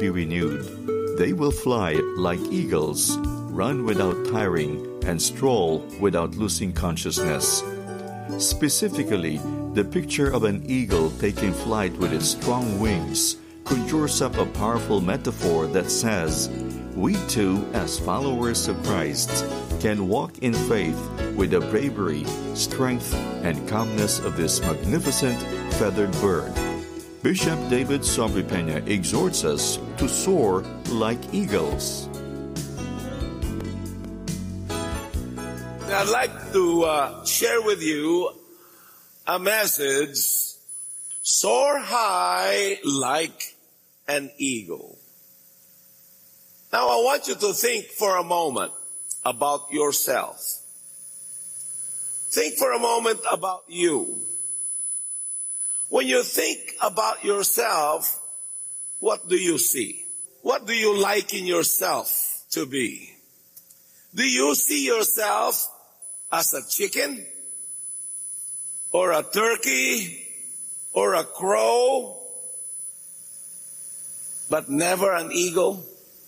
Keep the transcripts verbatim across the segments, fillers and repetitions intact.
be renewed. They will fly like eagles, run without tiring, and stroll without losing consciousness. Specifically, the picture of an eagle taking flight with its strong wings conjures up a powerful metaphor that says, we too, as followers of Christ, can walk in faith with the bravery, strength, and calmness of this magnificent feathered bird. Bishop David Sobrepena exhorts us to soar like eagles. I'd like to uh, share with you a message, soar high like an eagle. Now I want you to think for a moment about yourself. Think for a moment about you. When you think about yourself, what do you see? What do you like in yourself to be? Do you see yourself as a chicken? Or a turkey? Or a crow? But never an eagle?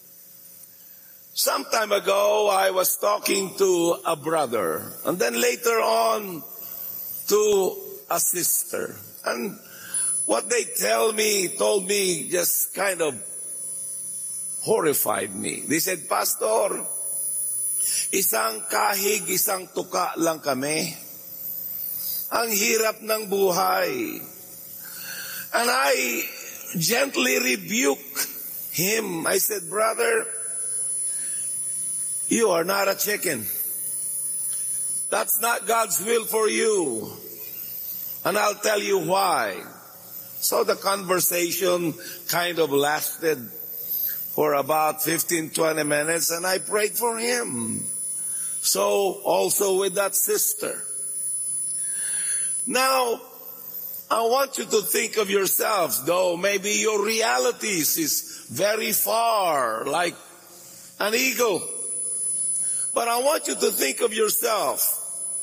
Some time ago, I was talking to a brother, and then later on to a sister. And what they tell me, told me, just kind of horrified me. They said, Pastor, isang kahig, isang tuka lang kami. Ang hirap ng buhay. And I gently rebuked him. I said, brother, you are not a chicken. That's not God's will for you. And I'll tell you why. So the conversation kind of lasted for about fifteen, twenty minutes, and I prayed for him. So also with that sister. Now, I want you to think of yourselves, though maybe your realities is very far, like an eagle. But I want you to think of yourself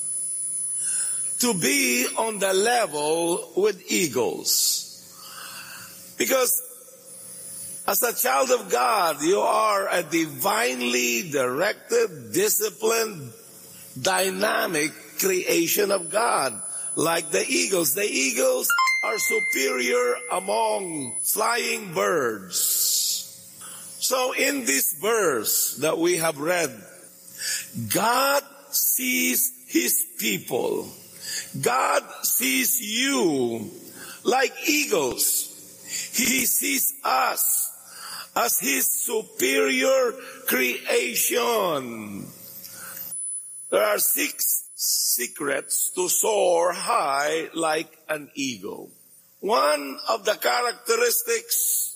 to be on the level with eagles. Because as a child of God, you are a divinely directed, disciplined, dynamic creation of God. Like the eagles. The eagles are superior among flying birds. So in this verse that we have read, God sees His people. God sees you like eagles. He sees us as His superior creation. There are six secrets to soar high like an eagle. One of the characteristics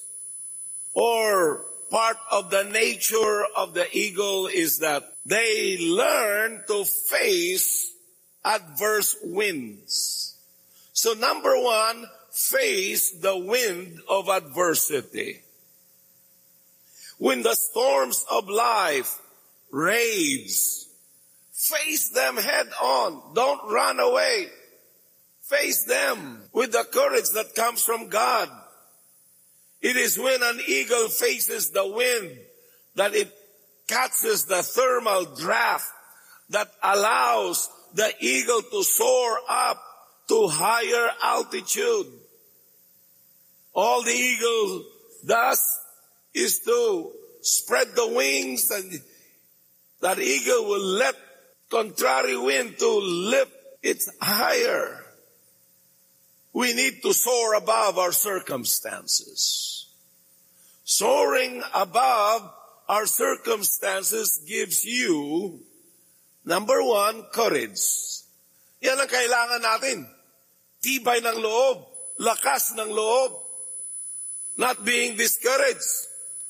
or part of the nature of the eagle is that they learn to face adverse winds. So number one, face the wind of adversity. When the storms of life rage, face them head on. Don't run away. Face them with the courage that comes from God. It is when an eagle faces the wind that it catches the thermal draft that allows the eagle to soar up to higher altitude. All the eagle does is to spread the wings, and that eagle will let contrary wind to lift it higher. We need to soar above our circumstances. Soaring above our circumstances gives you, number one, courage. Yan ang kailangan natin. Tibay ng loob, lakas ng loob, not being discouraged,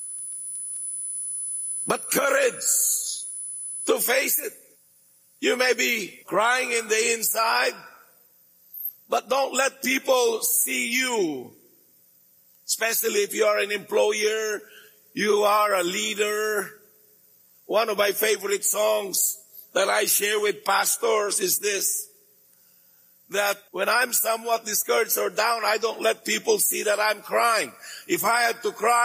but courage to face it. You may be crying in the inside, but don't let people see you. Especially if you are an employer, you are a leader. One of my favorite songs that I share with pastors is this, that when I'm somewhat discouraged or down, I don't let people see that I'm crying. If I had to cry,